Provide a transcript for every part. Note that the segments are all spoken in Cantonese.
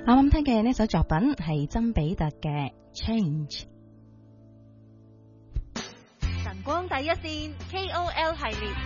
啱啱聽嘅呢首作品係曾比特嘅 Change。 晨光第一線 KOL 系列。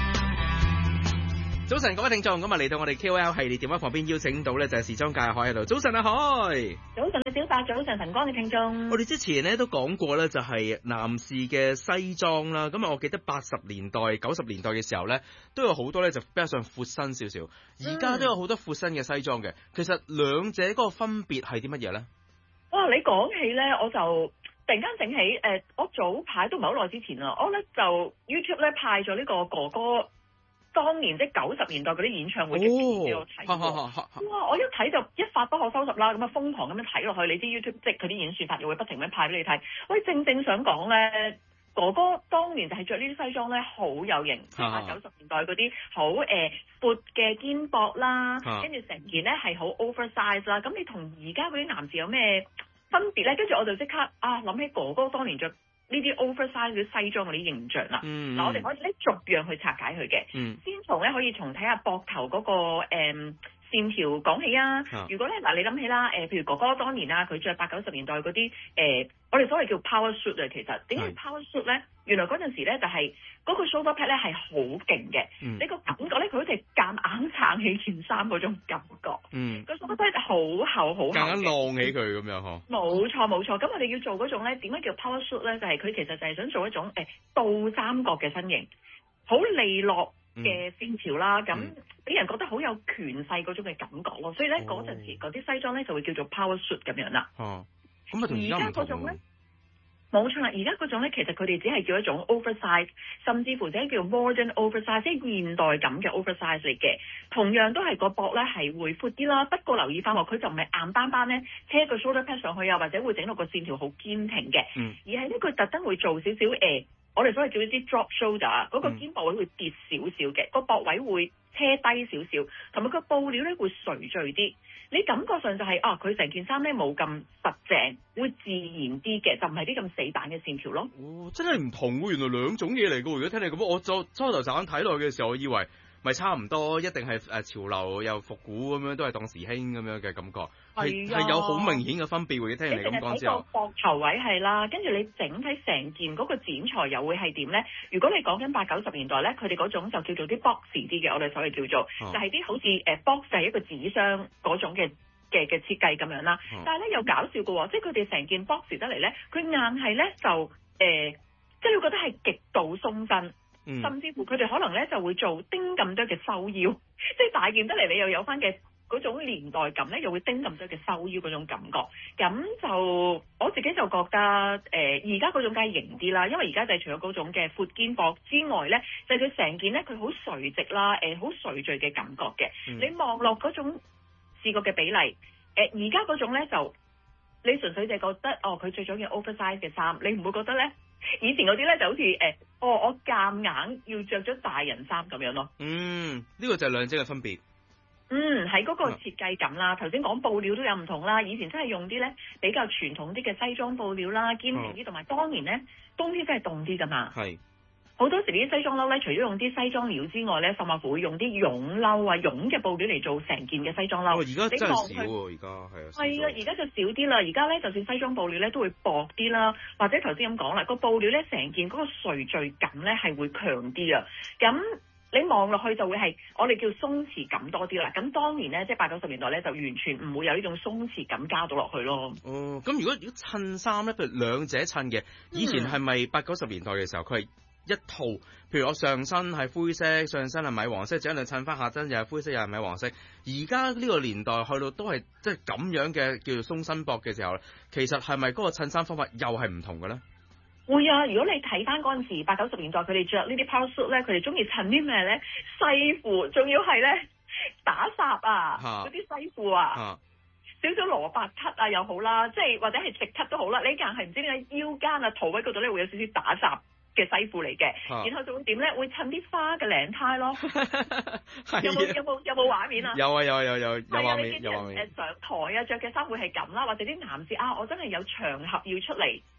早晨，各位聽眾，咁啊嚟到我哋 KOL 系列電話旁邊邀請到咧就係時裝界嘅海喺度。早晨啊，海！ 早晨嘅小白，早晨晨光嘅聽眾。 我哋之前咧都講過咧，就係男士嘅西裝啦。咁啊，我記得80年代、90年代嘅時候咧，都有好多咧就比較上闊身少少。而家都有好多闊身嘅西裝嘅。其實兩者嗰個分別係啲乜嘢咧？ 哇！你講起咧，我就突然間醒起，我早排都唔係好耐之前啦，我咧就 YouTube 咧派咗呢個哥哥。當年即係90年代嗰啲演唱會嘅片俾我睇過，哇！我一睇就一發不可收拾啦，咁啊瘋狂咁樣睇落去。你知 YouTube 即係佢啲演算法又會不停咁派俾你睇。喂，正想講咧，哥哥當年就係着呢啲西裝咧，好有型，即係90年代嗰啲好闊嘅肩膊啦，跟住成件咧係好 oversize 啦。咁你同而家嗰啲男士有咩分別咧？跟住我就即刻諗起哥哥當年着呢啲 oversize 嘅西裝嗰啲形象啦，嗱我哋可以咧逐樣去拆解佢嘅，先從咧可以從睇下膊頭嗰個線條講起啊。如果咧嗱你諗起啦，譬如哥哥當年啊，佢着80、90年代嗰啲我哋所謂叫 power suit 啊，其實點解 power suit 咧？原來嗰陣時咧就係嗰個 shoulder pad 咧係好勁嘅，你個感覺咧佢好似夾硬撐起件衫嗰種感覺，個 shoulder pad 好厚好厚， 夾硬晾起佢咁樣嗬。冇錯，咁我哋要做嗰種咧，點解叫 power suit 咧？就係佢其實就係想做一種倒三角嘅身形，好利落嘅線條啦，咁俾人覺得好有權勢嗰種嘅感覺咯。所以咧嗰陣時嗰啲西裝咧就會叫做 power suit 咁樣啦。 咁啊同而家嗰種咧。冇錯啦，而家嗰種咧，其實佢哋只係叫一種 oversize， 甚至乎者叫 modern oversize， 即係現代感嘅 oversize 嚟嘅。同樣都係個膊咧係會闊啲啦，不過留意翻喎，佢就唔係硬邦邦咧車個 shoulder pad 上去啊，或者會整到個線條好堅挺嘅，而係呢佢特登會做少少我哋所謂叫一啲 drop shoulder， 嗰個肩膊位會跌少少嘅，個膊位會車低少少，同埋個布料咧會垂墜啲。你感覺上就係佢成件衫咧冇咁實淨，會自然啲嘅，就唔係啲咁死板嘅線條咯。 真係唔同喎，原來兩種嘢嚟嘅。如果聽你咁，我初頭乍眼睇落去嘅時候，我以為咪差唔多，一定係潮流又復古咁樣，都係當時興咁樣嘅感覺，係有好明顯嘅分別喎。聽你咁講之後， 你膊頭位係啦，跟住你整體成件嗰個剪裁又會係點咧？如果你講緊80、90年代咧，佢哋嗰種就叫做啲 box 啲嘅，我哋所謂叫做就係啲好似box 係一個紙箱嗰種嘅設計咁樣啦。但係咧又搞笑嘅喎，即係佢哋成件 box 得嚟咧，佢硬係咧就即係你會覺得係極度鬆身。甚至乎佢哋可能咧就會做叮咁多嘅收腰，即係大件得嚟，你又有翻嘅嗰種年代感咧，又會叮咁多嘅收腰嗰種感覺。咁就我自己就覺得而家嗰種梗係型啲啦，因為而家就係除咗嗰種嘅闊肩膊之外咧，就係佢成件咧佢好垂直啦，好垂墜嘅感覺嘅。你望落嗰種視覺嘅比例，而家嗰種咧就你純粹就係覺得佢着咗件 oversize 嘅衫，你唔會覺得咧。以前嗰啲咧就好似我夾硬要着咗大人衫咁樣咯。呢個就係兩者嘅分別。 喺嗰個設計感啦，頭先講布料都有唔同啦。以前真係用啲咧比較傳統啲嘅西裝布料啦，堅挺啲，同埋當年咧冬天真係凍啲噶嘛。好多時呢啲西裝褸咧，除咗用啲西裝料之外咧，甚至乎會用啲絨褸啊、絨嘅布料嚟做成件嘅西裝褸。 而家真係少喎，而家係啊， 而家就少啲啦。而家咧，就算西裝布料咧，都會薄啲啦，或者頭先咁講啦，個布料咧成件嗰個垂墜感咧係會強啲啊。咁你望落去就會係我哋叫鬆弛感多啲啦。咁當年咧，即係80、90年代咧，就完全唔會有呢種鬆弛感加到落去咯。 咁如果襯衫咧，譬如兩者襯嘅，以前係咪80、90年代嘅時候佢係一套，譬如我上身係灰色，上身係米黃色，整兩襯翻下身又係灰色又係米黃色。而家呢個年代去到都係即係咁樣嘅叫做鬆身膊嘅時候，其實係咪嗰個襯衫方法又係唔同嘅咧？ 會啊！如果你睇翻嗰陣時80、90年代佢哋着呢啲 power suit 咧，佢哋中意襯啲咩咧？西褲，仲要係咧打褶啊，嗰啲西褲啊。少少蘿蔔咳啊又好啦，即係或者係直咳都好啦。你硬係唔知點解腰間啊肚位嗰度咧會有少少打褶嘅西褲嚟嘅，然後就會點咧？會襯啲花嘅領呔咯。有冇畫面啊？ 有啊有畫面。 上台啊着嘅衫會係咁啦，或者啲男士我真係有場合要出嚟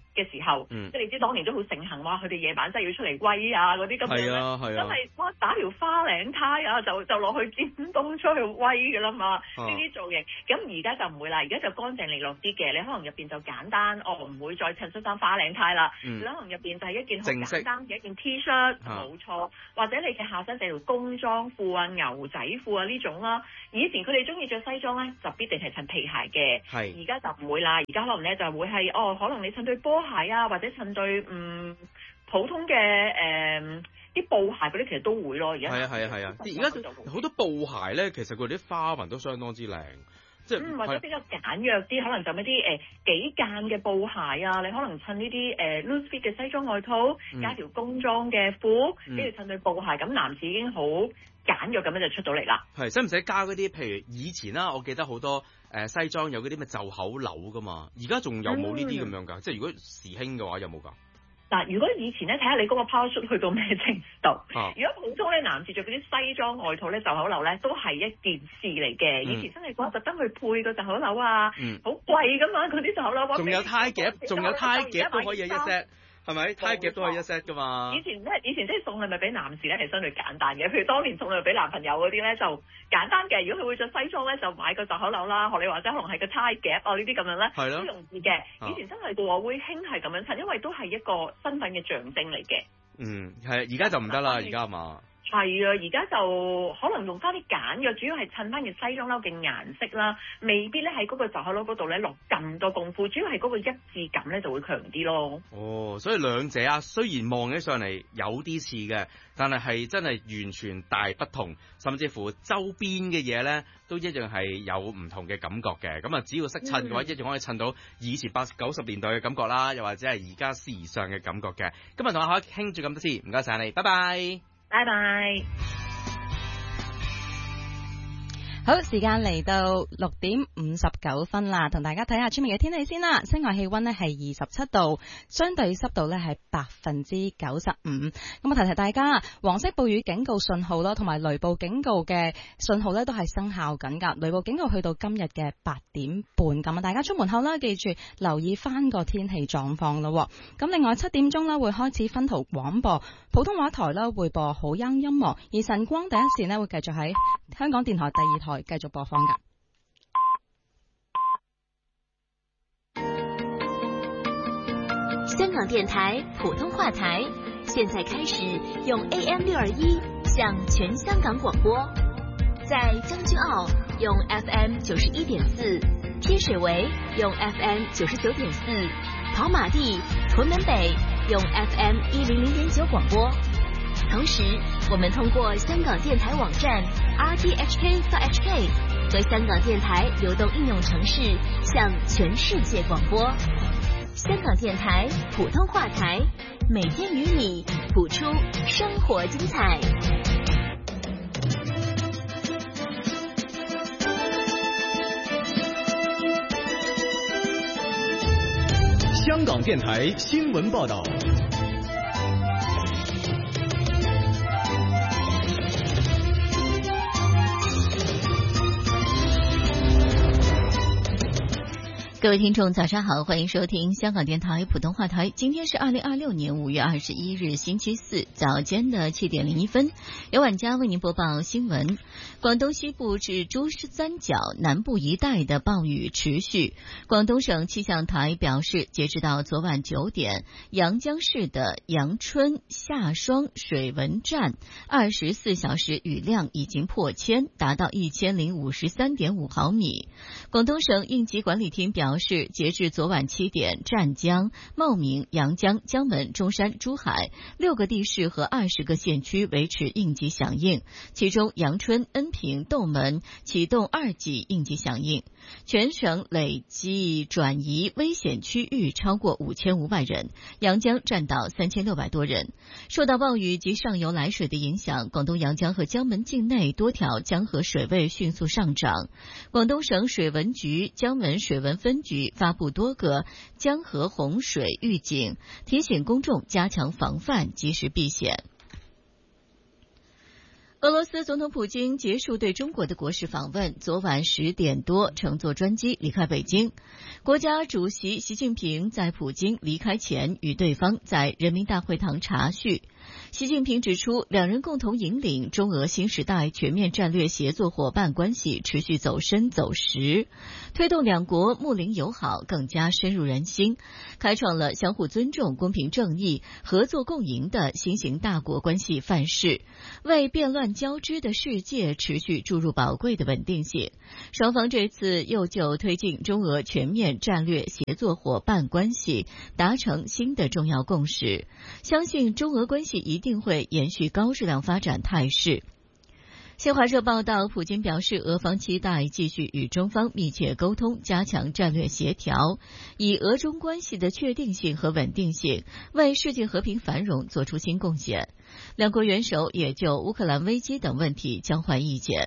嘅時候，即係你知當年都好盛行，哇！佢哋夜晚真係要出嚟威啊嗰啲咁樣咧，真係哇打條花領呔啊，就落去尖東出去威㗎啦嘛，呢啲造型。咁而家就唔會啦，而家就乾淨利落啲嘅，你可能入邊就簡單，唔會再襯恤衫花領呔啦，你可能入邊就係一件好簡單嘅一件 T 恤，冇錯，或者你嘅下身就條工裝褲啊、牛仔褲啊呢種啦。以前佢哋中意着西裝咧，就必定係襯皮鞋嘅，而家就唔會啦，而家可能咧就會係可能你襯對波鞋啊，或者襯對普通嘅啲布鞋嗰啲，其實都會咯。而家係啊， 而家好多布鞋咧，其實佢哋啲花紋都相當之靚，即係或者比較簡約啲，可能就一啲幾間嘅布鞋啊，你可能襯呢啲loose fit 嘅西裝外套，加條工裝嘅褲，跟住襯對布鞋，咁男士已經好簡約咁樣就出到嚟啦。 係，使唔使加嗰啲？譬如以前啦，我記得好多西裝有嗰啲咩袖口鈕噶嘛，而家仲有冇呢啲咁樣㗎？即係如果時興嘅話，有冇㗎？ 嗱，如果以前咧，睇下你嗰個 power suit 去到咩程度。如果普通咧，男士着嗰啲西裝外套咧，袖口鈕咧都係一件事嚟嘅。以前真係講特登去配個袖口鈕啊，好貴噶嘛，嗰啲袖口鈕。 仲有呔夾都可以一 set。係咪？呔夾都係一 set 噶嘛？ 以前即係送禮物俾男士咧係相對簡單嘅，譬如當年送禮物俾男朋友嗰啲咧就簡單嘅。如果佢會着西裝咧，就買個袖口鈕啦，學你話齋可能係個呔夾啊呢啲咁樣咧，都容易嘅。以前真係嘅話會興係咁樣襯，因為都係一個身份嘅象徵嚟嘅。係，而家就唔得啦，而家係嘛？係啊，而家就可能用翻啲簡約，主要係襯翻件西裝褸嘅顏色啦，未必咧喺嗰個袖口褸嗰度咧落咁多功夫，主要係嗰個一致感咧就會強啲咯。所以兩者啊，雖然望起上嚟有啲似嘅，但係真係完全大不同，甚至乎周邊嘅嘢咧都一樣係有唔同嘅感覺嘅。咁啊，只要識襯嘅話，一樣可以襯到以前80、90年代嘅感覺啦，又或者係而家時尚嘅感覺嘅。今日同阿海傾住咁多次，唔該晒你，拜拜。 拜拜。 好，時間嚟到6:59啦，同大家睇下出面嘅天氣先啦。室外氣溫呢係27度，相對濕度呢係95%。咁我提提大家，黃色暴雨警告信號啦，同埋雷暴警告嘅信號呢都係生效緊噶。雷暴警告去到今日嘅8點半，咁啊大家出門口啦，記住留意翻個天氣狀況咯。咁另外7點鐘啦會開始分途廣播，普通話台啦會播好音樂，而晨光第一線呢會繼續喺香港電台第2台繼續播放㗎。 香港電台普通話台現在開始用 AM621 向全香港廣播，在將軍澳用 FM91.4， 天水圍用 FM99.4， 跑馬地、屯門北用 FM100.9 廣播。同時，我們通過香港電台網站 rthk.hk 和香港電台流動應用程式向全世界廣播。香港電台普通話台，每天與你譜出生活精彩。 香港電台新聞報道。 各位聽眾早上好，歡迎收聽香港電台普通話台。今天是2026年5月21日星期四早間的7點01分，由晚間為您播報新聞。廣東西部至珠三角南部一帶的暴雨持續。廣東省氣象台表示，截止到昨晚9點，陽江市的陽春夏雙水文站24小時雨量已經破千，達到1053.5毫米。廣東省應急管理廳表示，截至昨晚7點，湛江、茂名、陽江、江門、中山、珠海6個地市和20個縣區維持應急響應，其中陽春、恩平、鬥門啟動2級應急響應。全省累計轉移危險區域超過5500人，陽江佔到3600多人。受到暴雨及上游來水的影響，廣東陽江和江門境內多條江河水位迅速上漲。廣東省水文局江門水文分局發布多個江河洪水預警，提醒公眾加強防範，及時避險。 俄罗斯总统普京结束对中国的国事访问，昨晚10点多乘坐专机离开北京。国家主席习近平在普京离开前与对方在人民大会堂茶叙。习近平指出，两人共同引领中俄新时代全面战略协作伙伴关系持续走深走实，推动两国睦邻友好更加深入人心，开创了相互尊重、公平正义、合作共赢的新型大国关系范式，为变乱交织的世界持续注入宝贵的稳定性。双方这次又就推进中俄全面战略协作伙伴关系达成新的重要共识，相信中俄关系一定会延续高质量发展态势。新华社报道，普京表示，俄方期待继续与中方密切沟通，加强战略协调，以俄中关系的确定性和稳定性为世界和平繁荣做出新贡献。两国元首也就乌克兰危机等问题交换意见。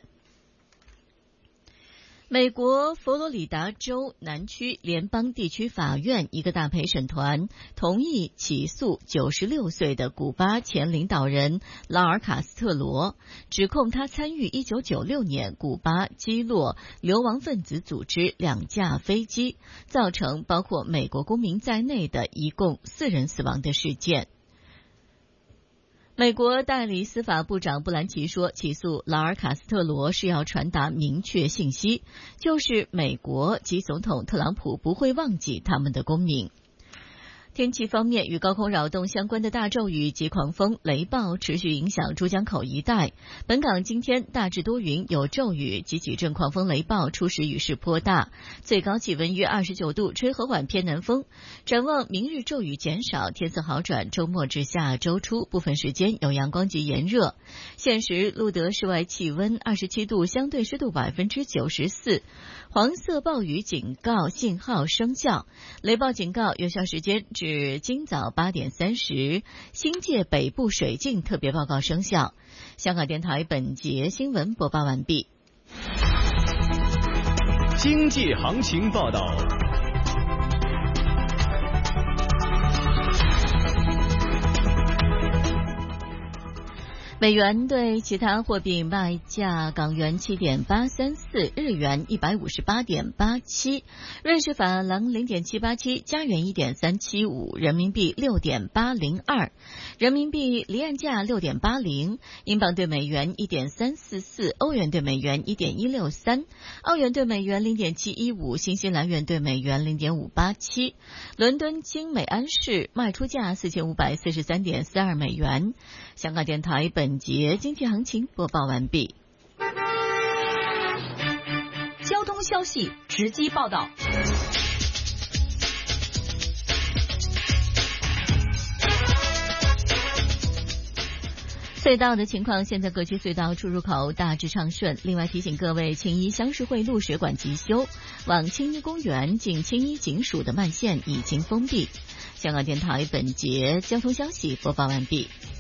美国佛罗里达州南区联邦地区法院一个大陪审团同意起诉96岁的古巴前领导人劳尔·卡斯特罗，指控他参与1996年古巴击落流亡分子组织2架飞机，造成包括美国公民在内的一共4人死亡的事件。美国代理司法部长布兰奇说，起诉劳尔·卡斯特罗是要传达明确信息，就是美国及总统特朗普不会忘记他们的公民。天气方面，与高空扰动相关的大骤雨及狂风、雷暴持续影响珠江口一带。本港今天大致多云，有骤雨及几阵狂风雷暴，初时雨势颇大，最高气温约29度，吹和缓偏南风。展望明日骤雨减少，天色好转，周末至下周初部分时间有阳光及炎热。现时录得室外气温27度，相对湿度94%，黄色暴雨警告信号生效，雷暴警告有效时间至今早8点30，新界北部水浸特别报告生效。香港电台本节新闻播报完毕。 经济行情报道。 美元对其他货币卖价：港元7.834，日元158.87，瑞士法郎0.787，加元1.375，人民币6.802，人民币离岸价6.80，英镑对美元1.344，欧元对美元1.163，澳元对美元0.715，新西兰元对美元0.587。伦敦金美安士卖出价4543.42美元。香港电台本节经济行情播报完毕。 交通消息直击报道。 隧道的情况，现在各区隧道出入口大致畅顺。另外提醒各位，青衣乡事会路水管急修，往青衣公园进青衣警署的慢线已经封闭。香港电台本节交通消息播报完毕。